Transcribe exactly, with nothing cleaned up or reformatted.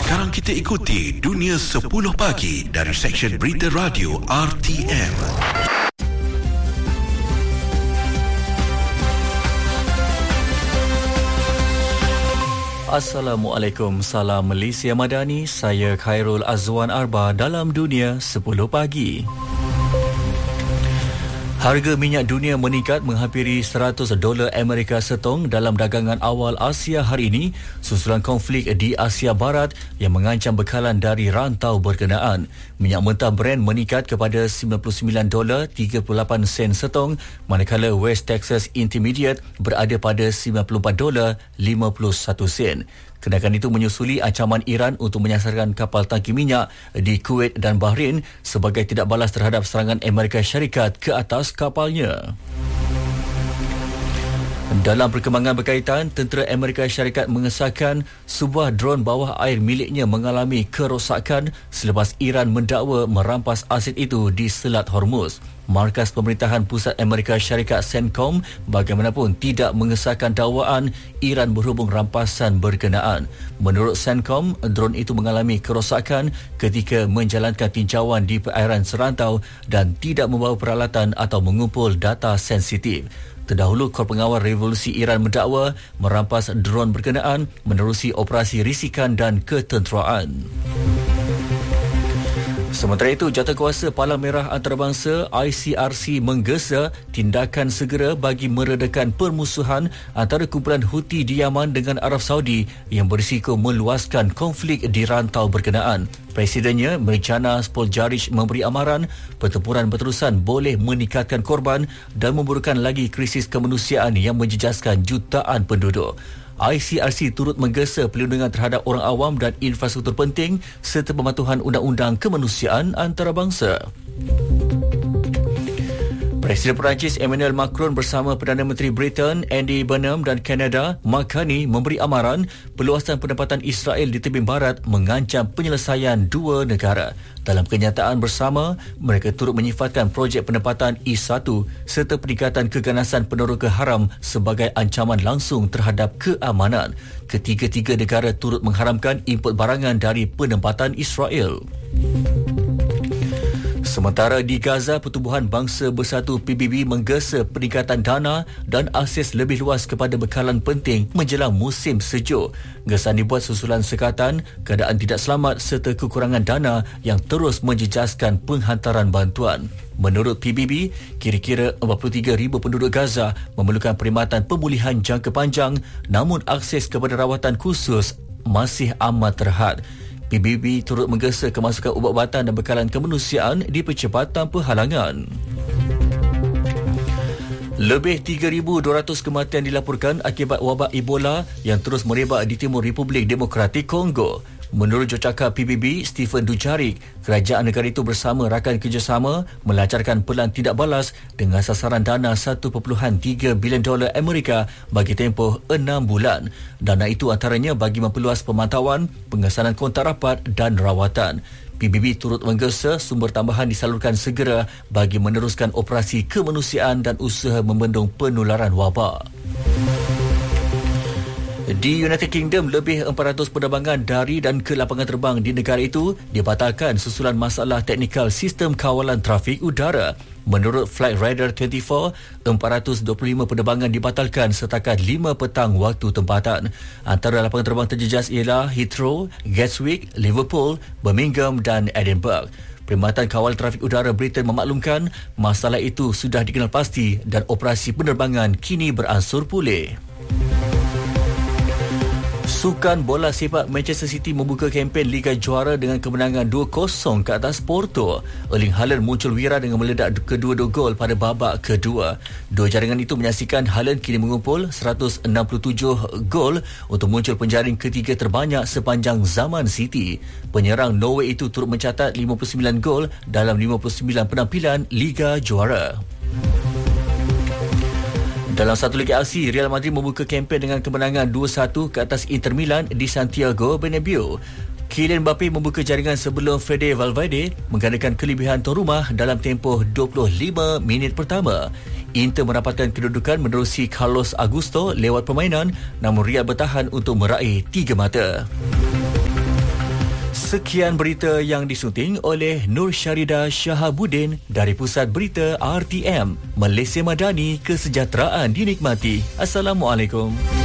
Sekarang kita ikuti Dunia sepuluh Pagi dari Seksyen Berita Radio R T M. Assalamualaikum, salam Malaysia Madani. Saya Khairul Azwan Arba dalam Dunia sepuluh Pagi. Harga minyak dunia meningkat menghampiri seratus dolar Amerika setong dalam dagangan awal Asia hari ini susulan konflik di Asia Barat yang mengancam bekalan dari rantau berkenaan. Minyak mentah Brent meningkat kepada sembilan puluh sembilan dolar tiga puluh lapan sen setong, manakala West Texas Intermediate berada pada sembilan puluh empat dolar lima puluh satu sen. Kenaikan itu menyusuli ancaman Iran untuk menyasarkan kapal tangki minyak di Kuwait dan Bahrain sebagai tidak balas terhadap serangan Amerika Syarikat ke atas kapalnya. Dalam perkembangan berkaitan, tentera Amerika Syarikat mengesahkan sebuah dron bawah air miliknya mengalami kerosakan selepas Iran mendakwa merampas aset itu di Selat Hormuz. Markas Pemerintahan Pusat Amerika Syarikat CENTCOM bagaimanapun tidak mengesahkan dakwaan Iran berhubung rampasan berkenaan. Menurut CENTCOM, dron itu mengalami kerosakan ketika menjalankan tinjauan di perairan serantau dan tidak membawa peralatan atau mengumpul data sensitif. Terdahulu, Kor Pengawal Revolusi Iran mendakwa merampas dron berkenaan menerusi operasi risikan dan ketenteraan. Sementara itu, Jawatankuasa Palang Merah Antarabangsa I C R C menggesa tindakan segera bagi meredakan permusuhan antara kumpulan Houthi di Yaman dengan Arab Saudi yang berisiko meluaskan konflik di rantau berkenaan. Presidennya, Mirjana Spoljaric, memberi amaran pertempuran berterusan boleh meningkatkan korban dan memburukkan lagi krisis kemanusiaan yang menjejaskan jutaan penduduk. I C R C turut menggesa perlindungan terhadap orang awam dan infrastruktur penting serta pematuhan undang-undang kemanusiaan antarabangsa. Presiden Perancis Emmanuel Macron bersama Perdana Menteri Britain Andy Burnham dan Kanada Mark Carney memberi amaran perluasan penempatan Israel di tebing barat mengancam penyelesaian dua negara. Dalam kenyataan bersama, mereka turut menyifatkan projek penempatan I satu serta peningkatan keganasan peneroka haram sebagai ancaman langsung terhadap keamanan. Ketiga-tiga negara turut mengharamkan import barangan dari penempatan Israel. Sementara di Gaza, Pertubuhan Bangsa Bersatu P B B menggesa peningkatan dana dan akses lebih luas kepada bekalan penting menjelang musim sejuk. Gesaan dibuat susulan sekatan, keadaan tidak selamat serta kekurangan dana yang terus menjejaskan penghantaran bantuan. Menurut P B B, kira-kira empat puluh tiga ribu penduduk Gaza memerlukan perkhidmatan pemulihan jangka panjang, namun akses kepada rawatan khusus masih amat terhad. P B B turut menggesa kemasukan ubat-ubatan dan bekalan kemanusiaan dipercepat tanpa halangan. Lebih tiga ribu dua ratus kematian dilaporkan akibat wabak Ebola yang terus merebak di Timur Republik Demokratik Kongo. Menurut Jurucakap P B B, Stephen Dujarric, kerajaan negara itu bersama rakan kerjasama melancarkan pelan tidak balas dengan sasaran dana satu perpuluhan tiga bilion dolar Amerika bagi tempoh enam bulan. Dana itu antaranya bagi memperluas pemantauan, pengesanan kontak rapat dan rawatan. P B B turut menggesa sumber tambahan disalurkan segera bagi meneruskan operasi kemanusiaan dan usaha membendung penularan wabak. Di United Kingdom, lebih empat ratus penerbangan dari dan ke lapangan terbang di negara itu dibatalkan susulan masalah teknikal sistem kawalan trafik udara. Menurut Flight Radar dua puluh empat, empat ratus dua puluh lima penerbangan dibatalkan setakat lima petang waktu tempatan. Antara lapangan terbang terjejas ialah Heathrow, Gatwick, Liverpool, Birmingham dan Edinburgh. Perkhidmatan Kawal Trafik Udara Britain memaklumkan masalah itu sudah dikenal pasti dan operasi penerbangan kini beransur pulih. Sukan bola sepak Manchester City membuka kempen Liga Juara dengan kemenangan dua kosong ke atas Porto. Erling Haaland muncul wira dengan meledak kedua-dua gol pada babak kedua. Dua jaringan itu menyaksikan Haaland kini mengumpul seratus enam puluh tujuh gol untuk muncul penjaring ketiga terbanyak sepanjang zaman City. Penyerang Norway itu turut mencatat lima puluh sembilan gol dalam lima puluh sembilan penampilan Liga Juara. Dalam satu lagi aksi, Real Madrid membuka kempen dengan kemenangan dua satu ke atas Inter Milan di Santiago Bernabeu. Kylian Mbappe membuka jaringan sebelum Fede Valverde menggandakan kelebihan tuan rumah dalam tempoh dua puluh lima minit pertama. Inter mendapatkan kedudukan menerusi Carlos Augusto lewat permainan, namun Real bertahan untuk meraih tiga mata. Sekian berita yang disunting oleh Nur Syarida Shahabuddin dari Pusat Berita R T M. Malaysia Madani, kesejahteraan dinikmati. Assalamualaikum.